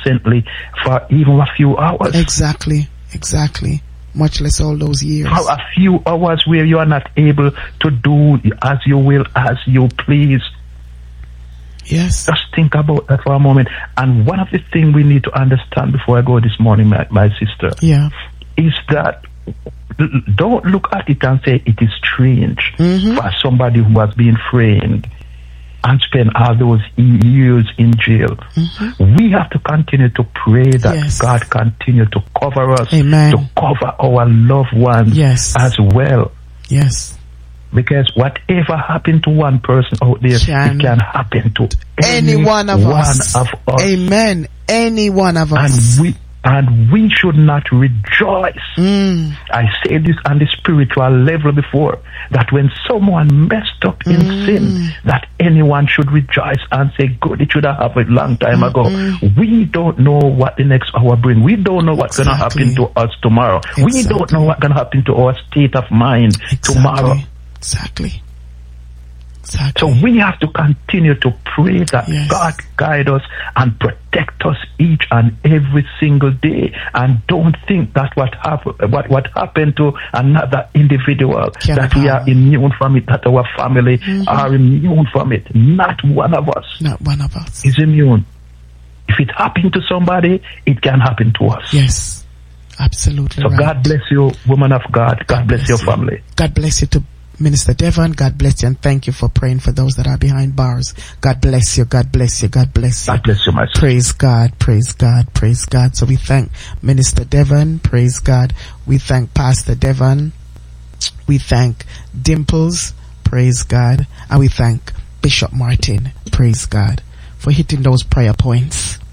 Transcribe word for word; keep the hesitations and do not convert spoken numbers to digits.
innocently for even a few hours. Exactly, exactly. Much less all those years. For a few hours where you are not able to do as you will, as you please. Yes. Just think about that for a moment. And one of the things we need to understand before I go this morning, my, my sister, yeah, is that don't look at it and say it is strange mm-hmm. for somebody who has been framed and spent all those years in jail. Mm-hmm. We have to continue to pray that yes. God continue to cover us, Amen. to cover our loved ones yes. as well. Yes. Because whatever happened to one person out there, can, it can happen to any, any one of one us. Of us. Amen. Any one of us. And we and we should not rejoice. Mm. I say this on the spiritual level before, that when someone messed up in mm. sin, that anyone should rejoice and say, good, it should have happened a long time mm-hmm. ago. We don't know what the next hour brings. We don't know what's exactly. going to happen to us tomorrow. Exactly. We don't know what's going to happen to our state of mind exactly. tomorrow. Exactly. Exactly. So we have to continue to pray that yes. God guide us and protect us each and every single day. And don't think that what happened, what, what happened to another individual, Can that we are immune from it, that our family mm-hmm. are immune from it. Not one of us. Not one of us is immune. If it happened to somebody, it can happen to us. Yes, absolutely. So right. God bless you, woman of God. God, God bless, bless your you. family. God bless you too. Minister Devon, God bless you, and thank you for praying for those that are behind bars. God bless you, God bless you, God bless you. God bless you, my son. Praise God, praise God, praise God. So we thank Minister Devon, praise God. We thank Pastor Devon. We thank Dimples, praise God. And we thank Bishop Martin, praise God, for hitting those prayer points.